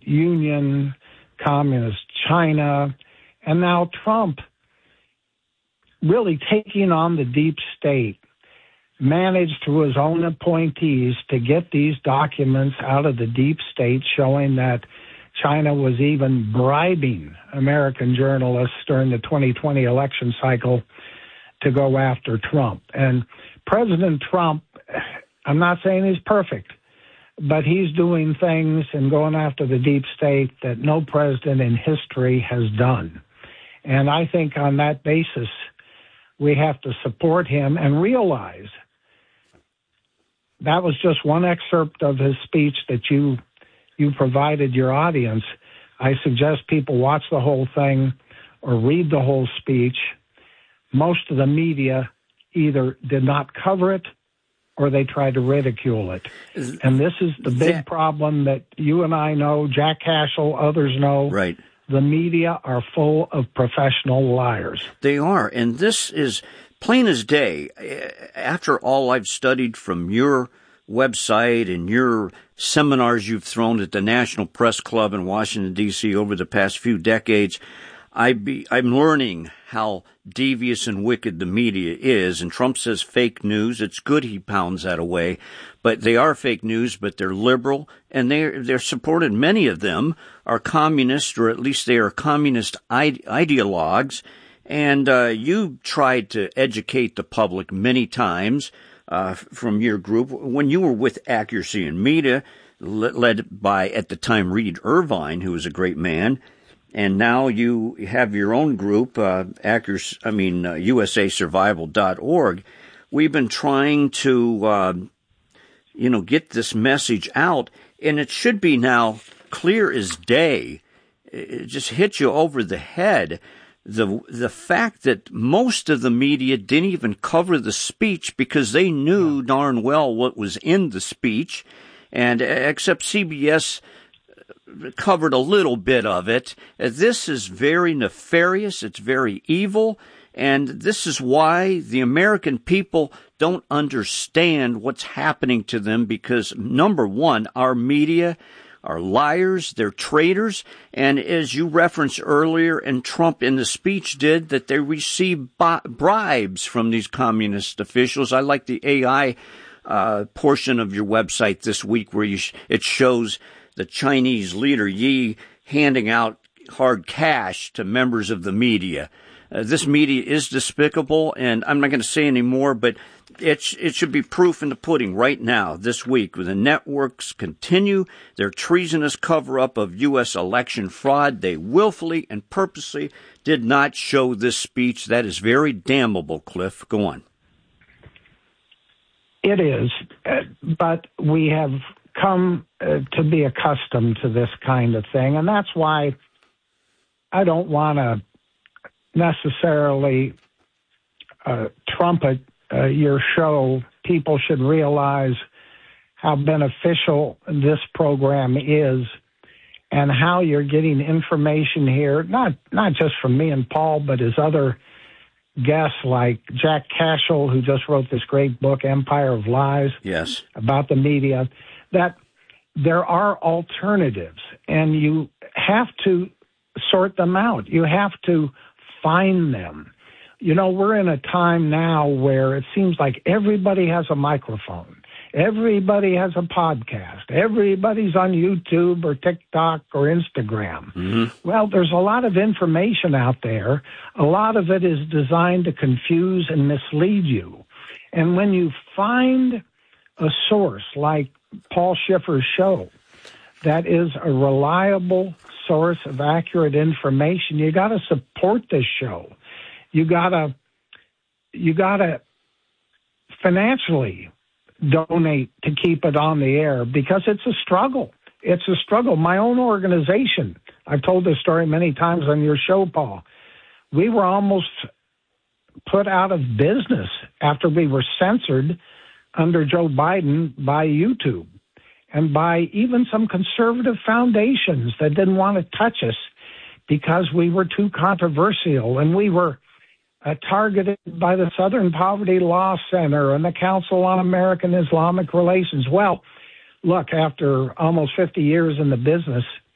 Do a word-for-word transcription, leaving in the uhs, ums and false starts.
Union, Communist China, and now Trump really taking on the deep state, managed through his own appointees to get these documents out of the deep state showing that China was even bribing American journalists during the twenty twenty election cycle to go after Trump. And President Trump, I'm not saying he's perfect, but he's doing things and going after the deep state that no president in history has done. And I think on that basis, we have to support him and realize that was just one excerpt of his speech that you you provided your audience. I suggest people watch the whole thing or read the whole speech. Most of the media either did not cover it or they tried to ridicule it. And this is the big that, problem that you and I know, Jack Cashill, others know. Right. The media are full of professional liars. They are, and this is plain as day. After all I've studied from your website and your seminars you've thrown at the National Press Club in Washington, D C over the past few decades, I be, I'm learning how devious and wicked the media is. And Trump says fake news. It's good he pounds that away. But they are fake news, but they're liberal, and they're, they're supported. Many of them are communist, or at least they are communist ide- ideologues. And uh, you tried to educate the public many times uh, from your group when you were with Accuracy in Media, led by, at the time, Reed Irvine, who was a great man. And now you have your own group, uh, Accuracy, I mean, uh, U S A Survival dot org. We've been trying to, uh, you know, get this message out, and it should be now clear as day. It just hits you over the head. The the fact that most of the media didn't even cover the speech because they knew darn well what was in the speech, and except C B S covered a little bit of it. This is very nefarious. It's very evil. And this is why the American people don't understand what's happening to them because, number one, our media are liars, they're traitors, and as you referenced earlier, and Trump in the speech did, that they receive bi- bribes from these communist officials. I like the A I uh, portion of your website this week where you sh- it shows the Chinese leader Yi handing out hard cash to members of the media. Uh, this media is despicable, and I'm not going to say any more, but it, sh- it should be proof in the pudding right now, this week, when the networks continue their treasonous cover-up of U S election fraud. They willfully and purposely did not show this speech. That is very damnable, Cliff. Go on. It is, uh, but we have come uh, to be accustomed to this kind of thing, and that's why I don't want to necessarily uh, trumpet uh, your show. People should realize how beneficial this program is and how you're getting information here, not not just from me and Paul, but as other guests like Jack Cashill, who just wrote this great book, Empire of Lies, yes, about the media, that there are alternatives, and you have to sort them out. You have to find them. You know, we're in a time now where it seems like everybody has a microphone. Everybody has a podcast. Everybody's on YouTube or TikTok or Instagram. Mm-hmm. Well, there's a lot of information out there. A lot of it is designed to confuse and mislead you. And when you find a source like Paul Schiffer's show that is a reliable source of accurate information, you got to support this show. You got to you got to financially donate to keep it on the air because it's a struggle. It's a struggle. My own organization, I've told this story many times on your show, Paul. We were almost put out of business after we were censored under Joe Biden by YouTube and by even some conservative foundations that didn't want to touch us because we were too controversial, and we were uh, targeted by the Southern Poverty Law Center and the Council on American Islamic Relations. Well, look, after almost fifty years in the business,